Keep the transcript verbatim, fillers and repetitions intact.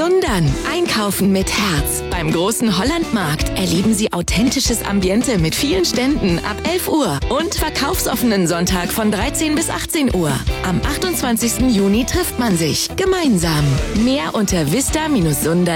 Sundern. Einkaufen mit Herz. Beim großen Hollandmarkt erleben Sie authentisches Ambiente mit vielen Ständen ab elf Uhr und verkaufsoffenen Sonntag von dreizehn bis achtzehn Uhr. Am achtundzwanzigsten Juni trifft man sich gemeinsam. Mehr unter vista Bindestrich sundern.